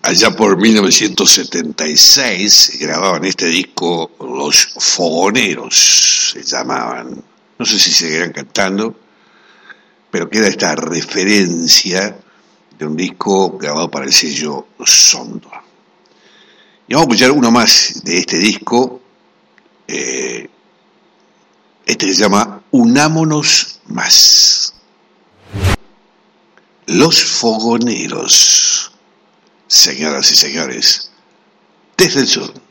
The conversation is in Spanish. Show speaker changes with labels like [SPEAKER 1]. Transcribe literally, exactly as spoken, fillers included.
[SPEAKER 1] allá por mil novecientos setenta y seis grababan este disco Los Fogoneros, se llamaban. No sé si seguirán cantando, pero queda esta referencia de un disco grabado para el sello Sondor. Y vamos a escuchar uno más de este disco, eh, este que se llama Unámonos Más. Los Fogoneros, señoras y señores, desde el sur.